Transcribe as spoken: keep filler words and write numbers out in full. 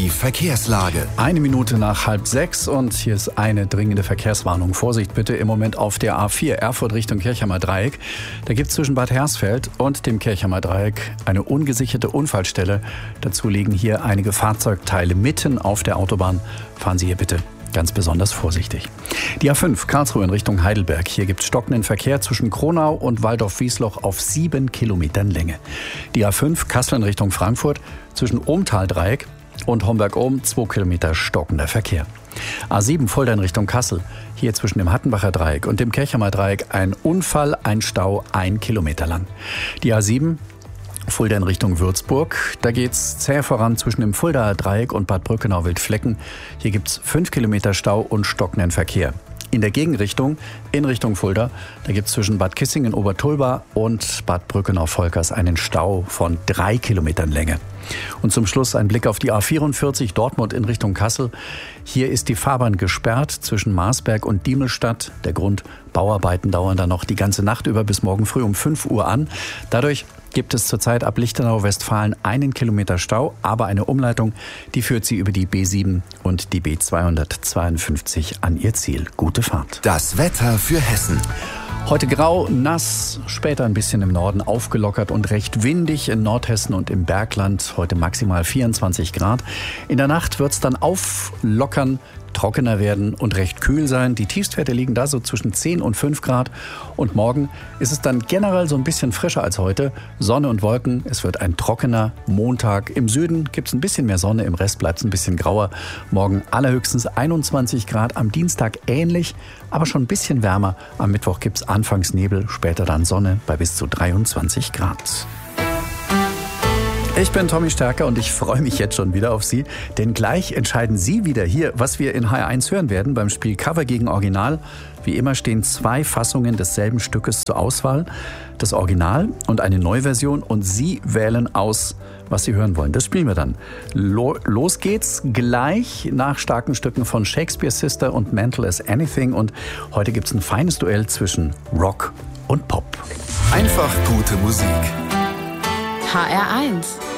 Die Verkehrslage. Eine Minute nach halb sechs und hier ist eine dringende Verkehrswarnung. Vorsicht bitte im Moment auf der A vier Erfurt Richtung Kirchheimer Dreieck. Da gibt es zwischen Bad Hersfeld und dem Kirchheimer Dreieck eine ungesicherte Unfallstelle. Dazu liegen hier einige Fahrzeugteile mitten auf der Autobahn. Fahren Sie hier bitte ganz besonders vorsichtig. Die A fünf Karlsruhe in Richtung Heidelberg. Hier gibt es stockenden Verkehr zwischen Kronau und Waldorf-Wiesloch auf sieben Kilometern Länge. Die A fünf Kassel in Richtung Frankfurt zwischen Ohmtal-Dreieck und Homberg-Ohm zwei Kilometer stockender Verkehr. A sieben Fulda in Richtung Kassel. Hier zwischen dem Hattenbacher Dreieck und dem Kirchheimer Dreieck ein Unfall, ein Stau, ein Kilometer lang. Die A sieben Fulda in Richtung Würzburg. Da geht's zäh voran zwischen dem Fuldaer Dreieck und Bad Brückenau-Wildflecken. Hier gibt's fünf Kilometer Stau und stockenden Verkehr. In der Gegenrichtung, in Richtung Fulda, da gibt's zwischen Bad Kissingen-Obertulba und Bad Brückenau-Volkers einen Stau von drei Kilometern Länge. Und zum Schluss ein Blick auf die A vierundvierzig Dortmund in Richtung Kassel. Hier ist die Fahrbahn gesperrt zwischen Marsberg und Diemelstadt. Der Grund, Bauarbeiten dauern da noch die ganze Nacht über bis morgen früh um fünf Uhr an. Dadurch gibt es zurzeit ab Lichtenau-Westfalen einen Kilometer Stau, aber eine Umleitung, die führt Sie über die B sieben und die B zweihundertzweiundfünfzig an ihr Ziel. Gute Fahrt. Das Wetter für Hessen. Heute grau, nass, später ein bisschen im Norden aufgelockert und recht windig in Nordhessen und im Bergland. Heute maximal vierundzwanzig Grad. In der Nacht wird es dann auflockern, trockener werden und recht kühl sein. Die Tiefstwerte liegen da so zwischen zehn und fünf Grad. Und morgen ist es dann generell so ein bisschen frischer als heute. Sonne und Wolken, es wird ein trockener Montag. Im Süden gibt es ein bisschen mehr Sonne, im Rest bleibt es ein bisschen grauer. Morgen allerhöchstens einundzwanzig Grad, am Dienstag ähnlich, aber schon ein bisschen wärmer. Am Mittwoch gibt es anfangs Nebel, später dann Sonne bei bis zu dreiundzwanzig Grad. Ich bin Tommy Stärker und ich freue mich jetzt schon wieder auf Sie, denn gleich entscheiden Sie wieder hier, was wir in H R eins hören werden beim Spiel Cover gegen Original. Wie immer stehen zwei Fassungen desselben Stückes zur Auswahl, das Original und eine Neuversion, und Sie wählen aus, was Sie hören wollen. Das spielen wir dann. Lo- los geht's gleich nach starken Stücken von Shakespeare Sister und Mental as Anything, und heute gibt's ein feines Duell zwischen Rock und Pop. Einfach gute Musik. H R eins